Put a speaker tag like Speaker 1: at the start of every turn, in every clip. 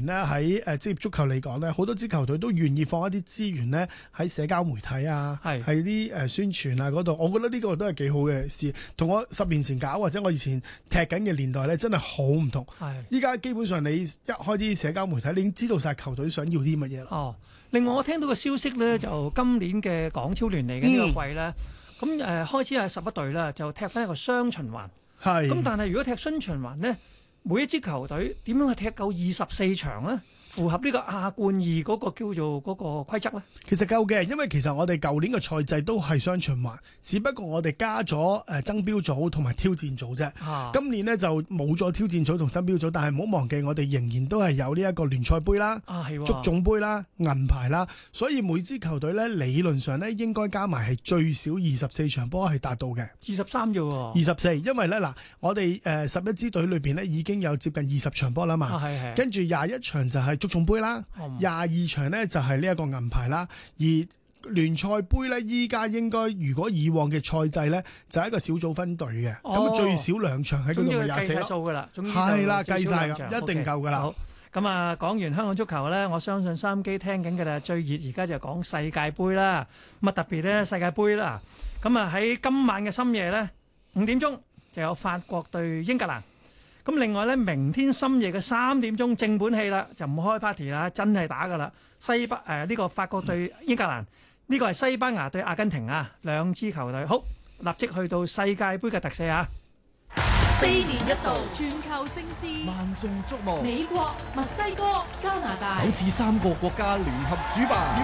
Speaker 1: 年咧喺職業足球嚟講咧，好多支球隊都願意放一啲資源咧喺社交媒體啊，喺啲宣傳啊嗰度。我覺得呢個都係幾好嘅事，同我10年前搞或者我以前踢緊嘅年代咧，真係好唔同。依家基本上你一開啲社交媒體，你已經知道晒球隊想要啲乜嘢啦。
Speaker 2: 另外我聽到個消息咧，就今年嘅港超聯嚟嘅呢個季咧，咁開始係11隊啦，就踢翻一個雙循環。咁但係如果踢雙循環咧，每一支球隊點樣去踢夠24場咧？符合呢個亞冠2嗰個叫做嗰個規則咧？
Speaker 1: 其實夠嘅，因為其實我哋舊年嘅賽制都係雙循環，只不過我哋加咗爭標組同埋挑戰組啫。今年呢就冇咗挑戰組同爭標組，但係唔好忘記我哋仍然都係有呢一個聯賽杯啦、足總杯啦、銀牌啦，所以每支球隊呢理論上呢應該加埋係最少24場波係達到嘅。
Speaker 2: 23啫喎。
Speaker 1: 24，因為呢嗱，我哋11支隊裏邊呢已經有接近20場波啦嘛，跟住21場就係足總杯啦，22場呢就係呢一個銀牌啦，而聯賽杯呢，依家應該如果以往嘅賽制呢，就係一個小組分隊嘅，咁最少2場喺嗰度咪24咯，係啦，計晒㗎，一定夠㗎啦。
Speaker 2: 好，咁啊講完香港足球呢，我相信收音機聽緊嘅啦，最熱而家就講世界盃啦，咁啊特別呢世界盃啦，咁啊喺今晚嘅深夜呢，5點鐘就有法國對英格蘭。咁另外咧，明天深夜嘅3點鐘正本戲啦，就唔開 party 啦，真係打噶啦。呢個法國對英格蘭，呢個係西班牙對阿根廷啊，兩支球隊。好，立即去到世界盃嘅特寫啊
Speaker 3: ！4年一度全球盛事，
Speaker 4: 萬眾矚目。
Speaker 3: 美國、墨西哥、加拿大，
Speaker 4: 首次3個國家聯合主辦。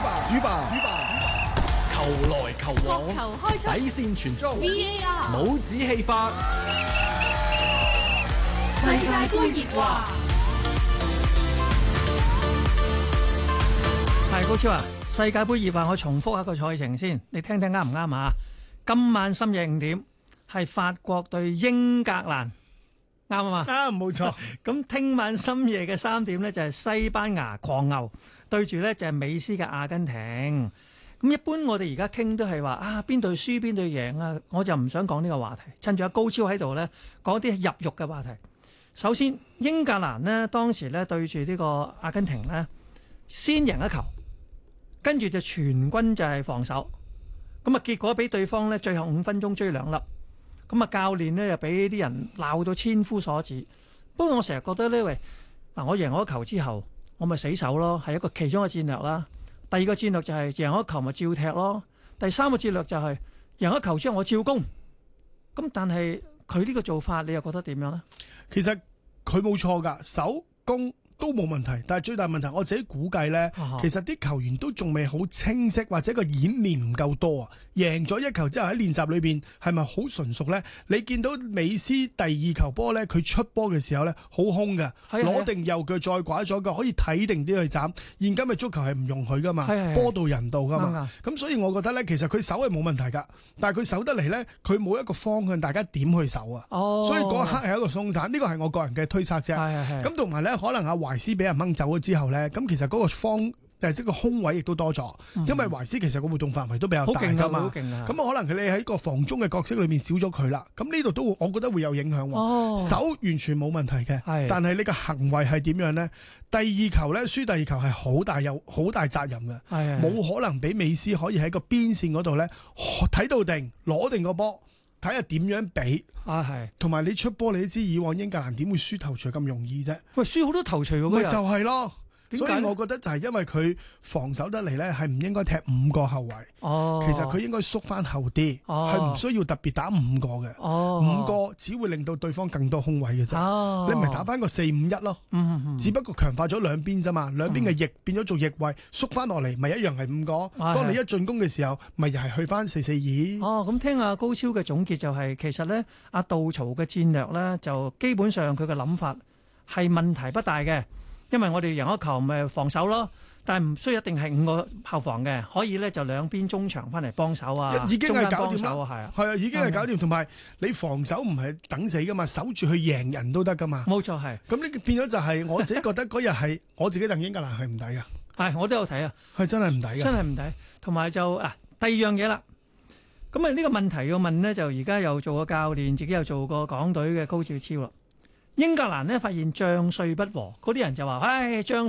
Speaker 4: 球來球往，
Speaker 3: 國球開出，
Speaker 4: 底線傳中
Speaker 3: ，VAR
Speaker 4: 帽子戲法。
Speaker 3: 世界盃熱話，
Speaker 2: 係高超啊！世界盃熱話，我重複一個賽程先，你聽聽啱唔啱啊？今晚深夜5點係法國對英格蘭，啱啊嘛？
Speaker 1: 啱，冇錯。
Speaker 2: 咁聽晚深夜嘅3點呢，就係西班牙狂牛對住呢就係美斯嘅阿根廷。咁一般我哋而家傾都係話啊邊隊輸邊隊贏啊，我就唔想講呢個話題。趁住阿高超喺度呢，講啲入肉嘅話題。首先，英格蘭呢當時呢對住呢個阿根廷呢，先贏一球，跟住就全軍就係防守，咁啊結果俾對方呢最後5分鐘追2粒，咁啊教練呢又俾啲人鬧到千夫所指。不過我成日覺得呢，喂嗱，我贏咗球之後，我咪死守咯，係一個其中嘅戰略啦。第二個戰略就係贏咗球咪照踢咯。第三個戰略就係贏咗球之後我照攻。咁但係佢呢個做法，你又覺得點樣呢？
Speaker 1: 其實佢冇錯㗎，守攻都冇問題，但係最大問題我自己估計呢，其實啲球員都仲未好清晰，或者個演練唔夠多啊。贏咗1球之後喺練習裏邊係咪好純熟呢？你見到美斯第2球波呢，佢出波嘅時候呢，好空嘅，攞定右腳再拐咗腳，可以睇定啲去斬。現今嘅足球係唔容許㗎嘛，波到人到㗎嘛。咁所以我覺得呢，其實佢守係冇問題㗎，但係佢守得嚟呢，佢冇一個方向，大家點去守啊？所以嗰一刻係一個鬆散，呢個係我個人嘅推測啫。咁同埋呢，可能阿懷斯俾人掹走咗之後呢，咁其實嗰個即係個空位亦都多咗，因為懷斯其實個活動範圍都比較大㗎嘛。咁可能佢哋喺個防中嘅角色裏面少咗佢啦。咁呢度都我覺得會有影響喎。守完全冇問題嘅，但係你個行為係點樣呢？第2球呢，輸第2球係好大責任嘅，冇可能俾美斯可以喺個邊線嗰度呢睇到定攞定個波。睇下點樣比同埋你出波，你都知以往英格蘭點會輸頭槌咁容易啫？喂，
Speaker 2: 輸好多頭槌喎，
Speaker 1: 咪就係咯。所以我覺得就係因為佢防守得嚟呢，係唔應該踢5個後衞。其實佢應該縮翻後啲，係唔需要特別打5個嘅。5個只會令到對方更多空位嘅啫。你咪打翻個4-5-1咯。只不過強化咗兩邊啫嘛，兩邊嘅翼變咗做翼位，縮翻落嚟咪一樣係5個。當你一進攻嘅時候，咪又係去翻4-4-2。
Speaker 2: 咁聽阿高超嘅總結就係，其實呢，阿杜曹嘅戰略呢，就基本上佢嘅諗法係問題不大嘅。因為我哋贏咗球咪防守咯，但係唔需要一定係5個後防嘅，可以咧就兩邊中場翻嚟幫手啊，
Speaker 1: 已經係搞掂啦，
Speaker 2: 係啊，
Speaker 1: 已經係搞掂。同埋你防守唔係等死噶嘛，守住去贏人都得噶嘛。
Speaker 2: 冇錯係。咁
Speaker 1: 呢變咗就係我自己覺得嗰日係我自己鄧英格蘭係唔抵噶。
Speaker 2: 係，我都有睇啊，
Speaker 1: 係真係唔抵㗎，
Speaker 2: 真係唔抵。同埋就第二樣嘢啦。咁啊呢個問題要問呢，就而家又做過教練，自己又做過港隊嘅高志超啦。英格蘭呢發現將帥不和，嗰啲人就話：唉，將